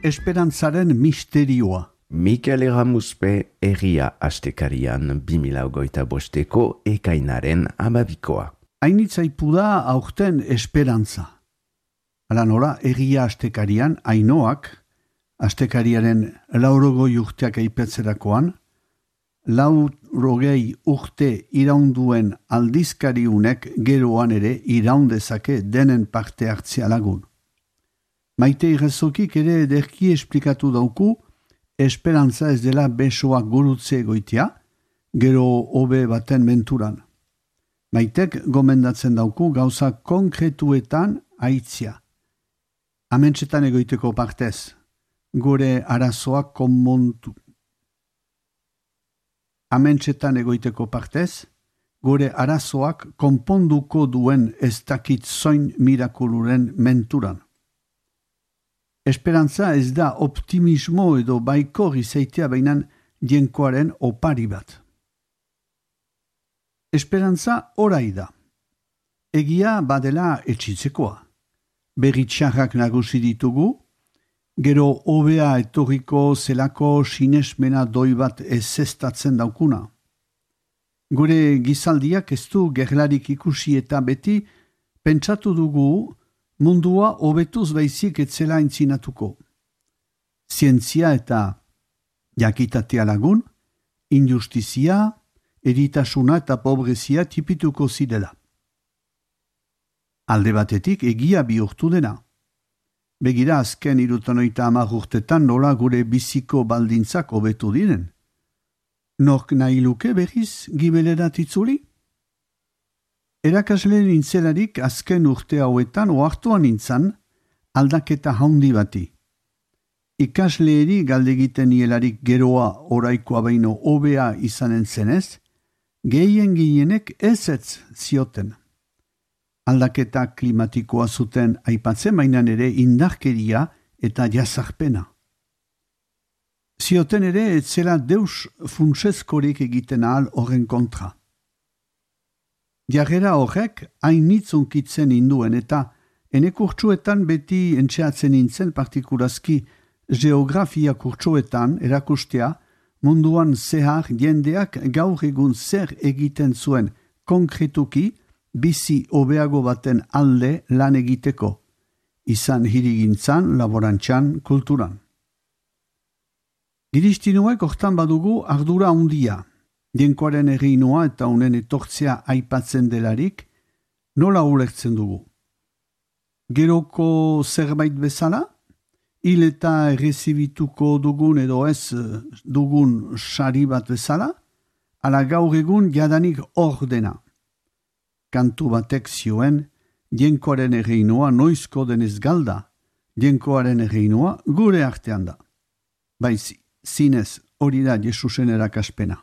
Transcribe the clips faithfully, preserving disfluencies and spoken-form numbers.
esperantzaren misterioa. Mikel Erramuzpe Herria astekarian bi mila hogeita bosteko ekainaren amabikoa. Hainitzaipu da aurten esperantza. Hala nola, Herria astekarian Ainoak, astekariaren laurogoi urteak aipetzerakoan, laurogei urte iraunduen aldizkariunek geroan ere iraundezake denen parte hartzea lagun. Maite Irrezokik ere ederki esplikatu dauku, esperantza ez dela besoak gurutze egoitia, gero hobe baten menturan. Maitek gomendatzen dauku gauza konkretuetan aitzia. Amentsetan egoiteko partez, gure arazoak konmontu. Amentsetan egoiteko partez, gure arazoak konponduko duen ez dakit zoin mirakuluren menturan. Esperantza ez da optimismo edo baikor izaitea bainan jenkoaren opari bat. Esperantza orai da. Egia badela etxitzekoa. Berritxarrak nagusi ditugu, gero hobea etorriko zelako sinesmena doi bat ezestatzen daukuna. Gure gizaldiak ez du gerlarik ikusi eta beti pentsatu dugu mundua hobetuz baizik etzela intzinatuko. Zientzia eta jakitatea lagun, injustizia, eritasuna eta pobrezia tipituko zidela. Alde batetik egia bihurtu dena. Begira azken irutanoita hamar urtetan nola gure biziko baldintzak hobetu diren. Nork nahi luke berriz gibelerat itzuli? Erakasle nintzelarik azken urte hauetan ohartuan nintzan aldaketa haundi bati. Ikasleeri galdegiten nielarik geroa oraikoa baino hobea izanen zenez, gehien gehienek ezetz zioten. Aldaketa klimatikoa zuten aipatzen bainan ere indarkeria eta jazarpena. Zioten ere etzela deus funtsezkorik egiten ahal horren kontra. Jarrera horrek hainitz unkitzen induen eta ene kurtsuetan beti entxeatzen nintzen partikurazki geografia kurtsuetan erakustea munduan zehar jendeak gaur egun zer egiten zuen konkretuki bizi hobeago baten alde lan egiteko, izan hirigintzan, laborantzan, kulturan. Giristinuek hortan badugu ardura handia, jenkoaren erreinua eta unen etortzea aipatzen delarik, nola ulertzen dugu. Geroko zerbait bezala, hil eta errezibituko dugun edo ez dugun sari bat bezala, ala gaur egun jadanik hor dena. Kantu batek zioen, jenkoaren erreinua noizko denez galda, jenkoaren erreinua gure artean da. Baiz, zinez hori da Jesusen erakaspena.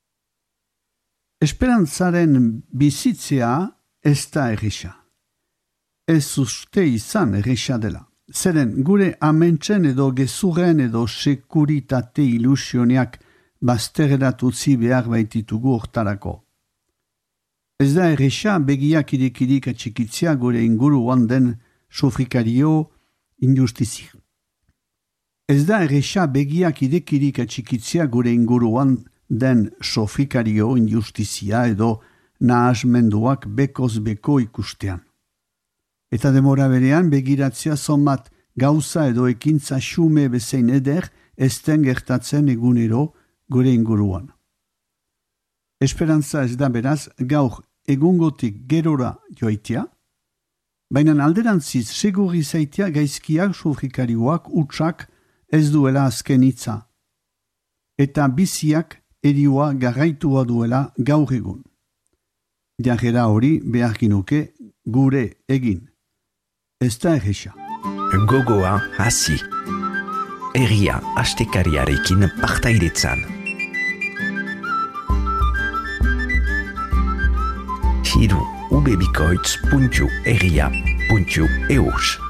Esperantzaren bizitzea ez da errisa. Ez uste izan errisa dela. Zeren gure amentsen edo gezurren edo sekuritate ilusioniak bazterrerat utzi behar baititugu hortarako. Ez da erresa begiak irekirik atxikitzea gure inguruan den sofrikario injustizi. Ez da erresa begiak irekirik atxikitzea gure inguruan den sofrikario injustizia edo nahasmenduak bekoz beko ikustean. Eta demora berean begiratzea zonbat gauza edo ekintza xume bezein eder ezten gertatzen egunero gure inguruan. Esperantza ez da beraz gaur egungotik gerora joaitea, baina alderantziz segurri zaitea gaizkiak sofrikarioak utxak ez duela azken hitza, eta biziak erioa garraitua duela gaur egun. Jarrera hori beharkinuke gure egin. Ez da erresa. Gogoa hasi. Herria astekariarekin partaidetzan. Hiru ubebikoitz puntu herria puntu eus